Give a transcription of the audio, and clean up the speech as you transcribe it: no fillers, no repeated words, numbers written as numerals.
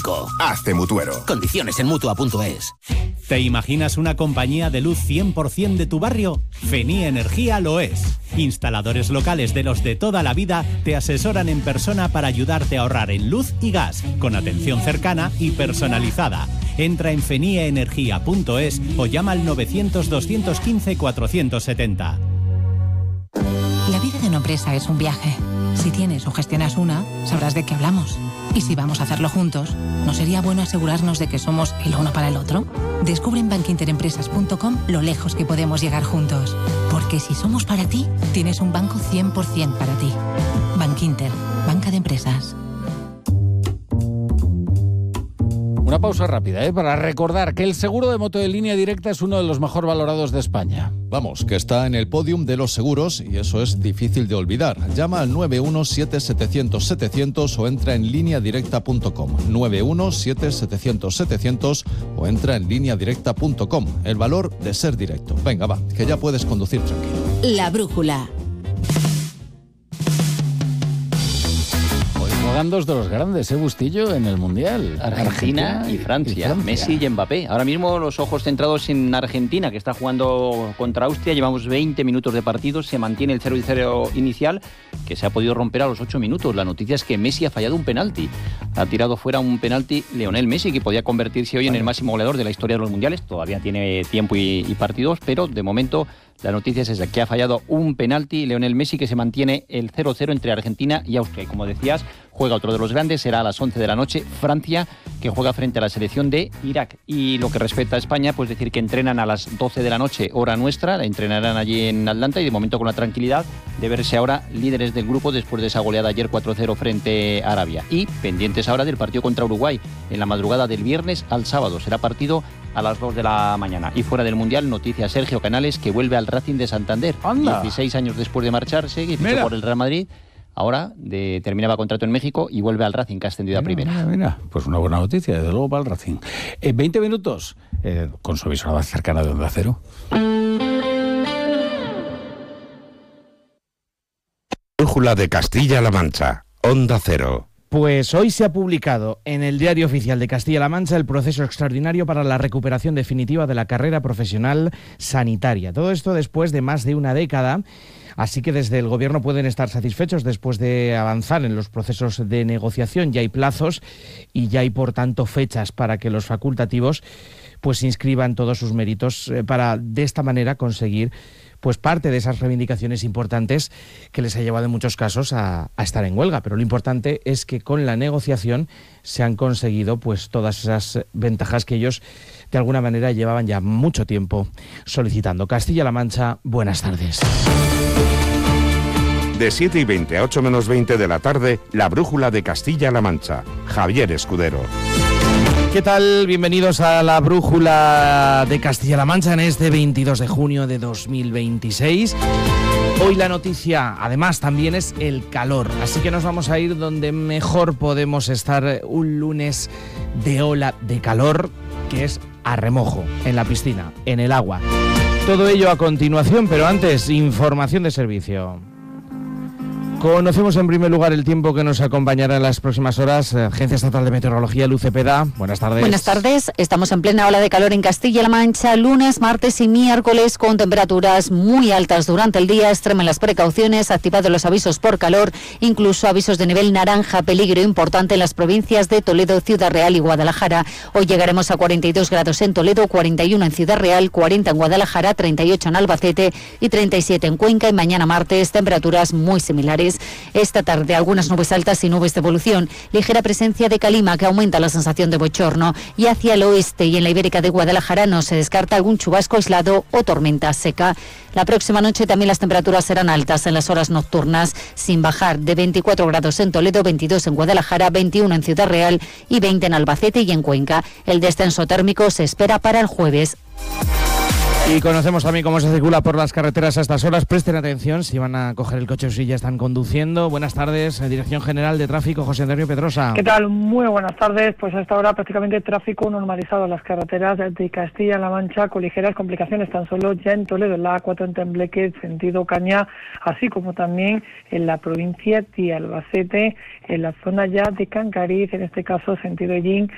eléctrico. Hazte mutuero. Condiciones en Mutua.es. ¿Te imaginas una compañía de luz 100% de tu barrio? Feni Energía lo es. Instaladores locales de los de toda la vida te asesoran en persona para ayudarte a ahorrar en luz y gas, con atención cercana y personalizada. Entra en fenieenergia.es o llama al 900-215-470. La vida de una empresa es un viaje. Si tienes o gestionas una, sabrás de qué hablamos. Y si vamos a hacerlo juntos, ¿no sería bueno asegurarnos de que somos el uno para el otro? Descubre en bankinterempresas.com lo lejos que podemos llegar juntos. Porque si somos para ti, tienes un banco 100% para ti. Bankinter, banca de empresas. Una pausa rápida, para recordar que el seguro de moto de Línea Directa es uno de los mejor valorados de España. Vamos, que está en el podium de los seguros y eso es difícil de olvidar. Llama al 917-700-700 o entra en lineadirecta.com. 917-700-700 o entra en lineadirecta.com. El valor de ser directo. Venga, va, que ya puedes conducir tranquilo. La brújula. Dos de los grandes, Bustillo, en el Mundial. Argentina y Francia. Messi y Mbappé. Ahora mismo los ojos centrados en Argentina, que está jugando contra Austria. Llevamos 20 minutos de partido. Se mantiene el 0-0 inicial, que se ha podido romper a los 8 minutos. La noticia es que Messi ha fallado un penalti. Ha tirado fuera un penalti Lionel Messi, que podía convertirse hoy en el máximo goleador de la historia de los Mundiales. Todavía tiene tiempo y partidos, pero de momento la noticia es esa, que ha fallado un penalti Lionel Messi, que se mantiene el 0-0 entre Argentina y Austria. Y como decías, juega otro de los grandes, será a las 11 de la noche, Francia, que juega frente a la selección de Irak. Y lo que respecta a España, pues decir que entrenan a las 12 de la noche, hora nuestra, entrenarán allí en Atlanta y de momento con la tranquilidad de verse ahora líderes del grupo después de esa goleada ayer 4-0 frente a Arabia. Y pendientes ahora del partido contra Uruguay, en la madrugada del viernes al sábado. Será partido a las 2 de la mañana. Y fuera del Mundial, noticia Sergio Canales, que vuelve al Racing de Santander. ¡Anda! 16 años después de marcharse, y fichó por el Real Madrid. Ahora terminaba contrato en México y vuelve al Racing, que ha ascendido a primera. Mira, pues una buena noticia, desde luego, para el Racing. 20 minutos con su emisora más cercana de Onda Cero. Brújula de Castilla-La Mancha, Onda Cero. Pues hoy se ha publicado en el Diario Oficial de Castilla-La Mancha el proceso extraordinario para la recuperación definitiva de la carrera profesional sanitaria. Todo esto después de más de una década. Así que desde el Gobierno pueden estar satisfechos después de avanzar en los procesos de negociación. Ya hay plazos y ya hay, por tanto, fechas para que los facultativos pues inscriban todos sus méritos para de esta manera conseguir pues parte de esas reivindicaciones importantes que les ha llevado en muchos casos a estar en huelga. Pero lo importante es que con la negociación se han conseguido pues todas esas ventajas que ellos de alguna manera llevaban ya mucho tiempo solicitando. Castilla-La Mancha, buenas tardes. De 7:20 a 8 menos 20 de la tarde, la Brújula de Castilla-La Mancha. Javier Escudero. ¿Qué tal? Bienvenidos a la Brújula de Castilla-La Mancha en este 22 de junio de 2026. Hoy la noticia, además, también es el calor. Así que nos vamos a ir donde mejor podemos estar un lunes de ola de calor, que es a remojo, en la piscina, en el agua. Todo ello a continuación, pero antes, información de servicio. Conocemos en primer lugar el tiempo que nos acompañará en las próximas horas. Agencia Estatal de Meteorología, Luz Cepeda. Buenas tardes. Buenas tardes. Estamos en plena ola de calor en Castilla-La Mancha, lunes, martes y miércoles, con temperaturas muy altas durante el día. Extremen las precauciones, activados los avisos por calor, incluso avisos de nivel naranja, peligro importante en las provincias de Toledo, Ciudad Real y Guadalajara. Hoy llegaremos a 42 grados en Toledo, 41 en Ciudad Real, 40 en Guadalajara, 38 en Albacete y 37 en Cuenca. Y mañana martes, temperaturas muy similares. Esta tarde algunas nubes altas y nubes de evolución, ligera presencia de calima que aumenta la sensación de bochorno, y hacia el oeste y en la Ibérica de Guadalajara no se descarta algún chubasco aislado o tormenta seca. La próxima noche también las temperaturas serán altas en las horas nocturnas, sin bajar, de 24 grados en Toledo, 22 en Guadalajara, 21 en Ciudad Real y 20 en Albacete y en Cuenca. El descenso térmico se espera para el jueves. Y conocemos también cómo se circula por las carreteras a estas horas. Presten atención si van a coger el coche o si ya están conduciendo. Buenas tardes, Dirección General de Tráfico, José Antonio Pedrosa. ¿Qué tal? Muy buenas tardes. Pues a esta hora prácticamente tráfico normalizado en las carreteras de Castilla-La Mancha, con ligeras complicaciones tan solo ya en Toledo, en la A4 en Tembleque, sentido Caña, así como también en la provincia de Albacete, en la zona ya de Cancariz, en este caso sentido Ellín,